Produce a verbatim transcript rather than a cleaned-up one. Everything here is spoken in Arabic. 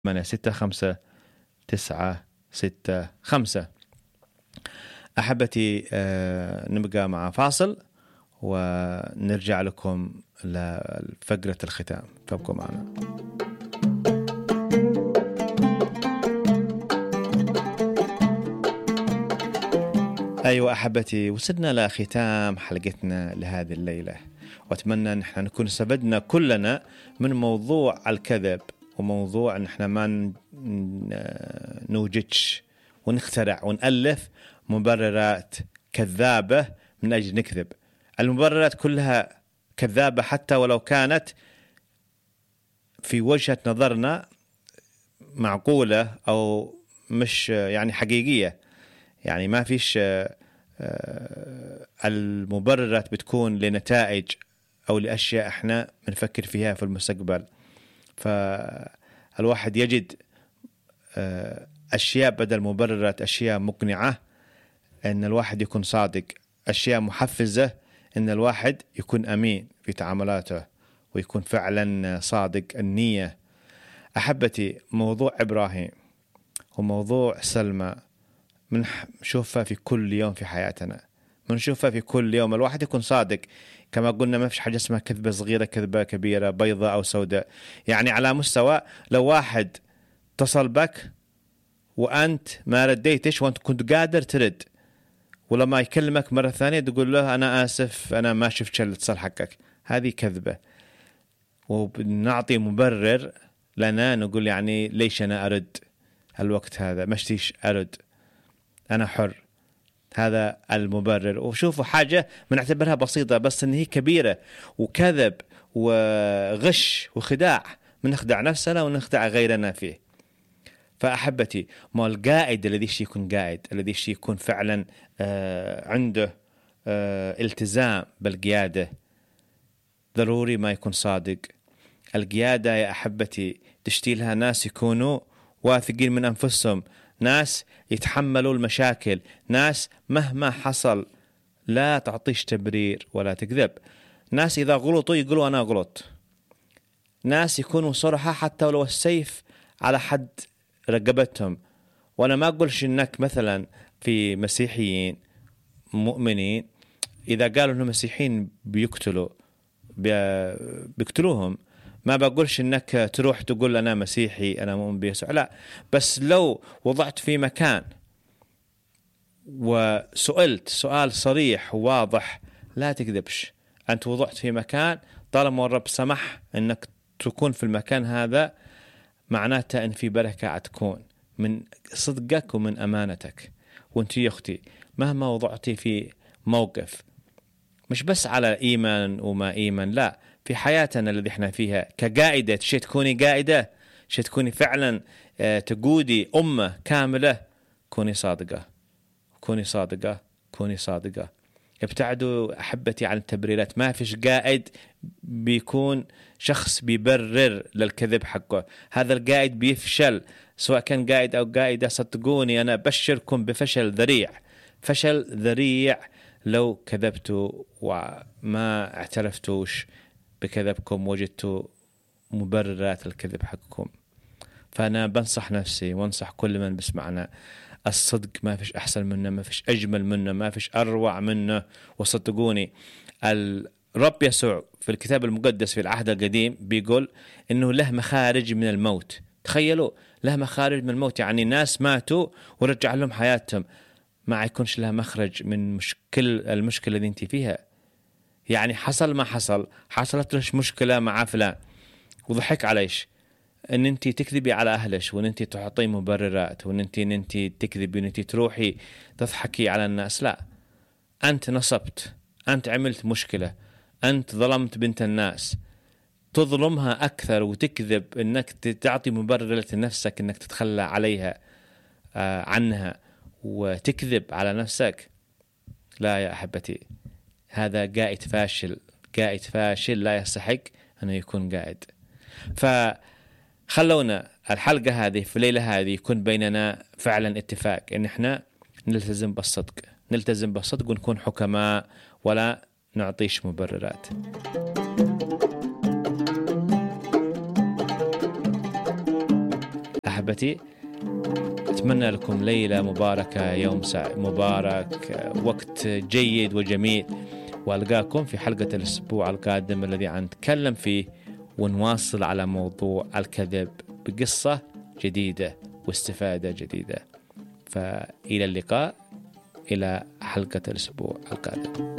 ثمانية ستة خمسة تسعة ستة خمسة. أحبتي نبقى مع فاصل ونرجع لكم لفقرة الختام، فابقوا معنا. أيوة أحبتي، وصلنا لختام حلقتنا لهذه الليلة، وأتمنى أن احنا نكون استفدنا كلنا من موضوع الكذب، وموضوع أن احنا ما نوجدش ونخترع ونألف مبررات كذابة من أجل نكذب. المبررات كلها كذابة حتى ولو كانت في وجهة نظرنا معقولة أو مش يعني حقيقية. يعني ما فيش المبررات بتكون لنتائج أو لأشياء احنا بنفكر فيها في المستقبل. فالواحد يجد أشياء بدل مبررات، أشياء مقنعة أن الواحد يكون صادق، أشياء محفزة أن الواحد يكون أمين في تعاملاته ويكون فعلا صادق النية. أحبتي، موضوع إبراهيم وموضوع سلمى بنشوفها في كل يوم في حياتنا، بنشوفها في كل يوم. الواحد يكون صادق، كما قلنا ما فيش حاجة اسمها كذبة صغيرة كذبة كبيرة، بيضاء أو سوداء. يعني على مستوى لو واحد اتصل بك وأنت ما رديتش وأنت كنت قادر ترد، ولما يكلمك مرة ثانية تقول له أنا آسف أنا ما شفت الاتصال حقك، هذه كذبة. وبنعطي مبرر لنا، نقول يعني ليش أنا أرد الوقت هذا، مشتيش أرد، أنا حر. هذا المبرر. وشوفوا حاجة بنعتبرها بسيطة بس إن هي كبيرة، وكذب وغش وخداع، بنخدع نفسنا ونخدع غيرنا فيه. فأحبتي، ما القائد الذي يكون قائد، الذي يكون فعلا آه عنده آه التزام بالقيادة، ضروري ما يكون صادق. القيادة يا أحبتي تشتيلها ناس يكونوا واثقين من أنفسهم، ناس يتحملوا المشاكل، ناس مهما حصل لا تعطيش تبرير ولا تكذب، ناس إذا غلطوا يقولوا أنا غلط، ناس يكونوا صرحة حتى ولو السيف على حد رقبتهم. وأنا ما أقولش إنك مثلا في مسيحيين مؤمنين إذا قالوا إنهم مسيحيين بيقتلوا بيقتلوهم، ما بقولش إنك تروح تقول أنا مسيحي أنا مؤمن بيسوع، لا. بس لو وضعت في مكان وسئلت سؤال صريح وواضح لا تكذبش. أنت وضعت في مكان، طالما الرب سمح إنك تكون في المكان هذا، معناته إن في بركة تكون من صدقك ومن أمانتك. وانت يا أختي مهما وضعتي في موقف، مش بس على إيمان وما إيمان، لا، في حياتنا الذي احنا فيها كقائدة، شيء تكوني قائدة، شيء تكوني فعلا تقودي أمة كاملة، كوني صادقة، كوني صادقة، كوني صادقة. ابتعدوا أحبتي عن التبريرات. ما فيش قائد بيكون شخص بيبرر للكذب حقه، هذا القائد بيفشل، سواء كان قائد أو قائدة. صدقوني أنا بشركم بفشل ذريع، فشل ذريع لو كذبتوا وما اعترفتوش بكذبكم، وجدتوا مبررات الكذب حقكم. فأنا بنصح نفسي وانصح كل من بسمعنا، الصدق ما فيش أحسن منه، ما فيش أجمل منه، ما فيش أروع منه. وصدقوني الرب يسوع في الكتاب المقدس في العهد القديم بيقول إنه له مخارج من الموت. تخيلوا، له مخارج من الموت، يعني ناس ماتوا ورجع لهم حياتهم، ما يكونش لها مخرج من مشكل المشكلة اللي انت فيها. يعني حصل ما حصل، حصلت لش مشكلة مع فلان وضحك عليش، ان انت تكذبي على اهلش، وان انت تعطي مبررات، وان انت ان انت تكذبي، وان انت تروحي تضحكي على الناس. لا، انت نصبت، انت عملت مشكلة، انت ظلمت بنت الناس. تظلمها اكثر وتكذب انك تعطي مبرر لنفسك انك تتخلى عليها آه عنها وتكذب على نفسك. لا يا أحبتي، هذا قائد فاشل، قائد فاشل لا يستحق أنه يكون قائد. فخلونا الحلقة هذه في الليلة هذه يكون بيننا فعلا اتفاق إن احنا نلتزم بالصدق، نلتزم بالصدق ونكون حكماء ولا نعطيش مبررات. أحبتي، أتمنى لكم ليلة مباركة، يوم مبارك، وقت جيد وجميل، وألقاكم في حلقة الأسبوع القادم الذي نتكلم فيه ونواصل على موضوع الكذب بقصة جديدة واستفادة جديدة. فإلى اللقاء، إلى حلقة الأسبوع القادم.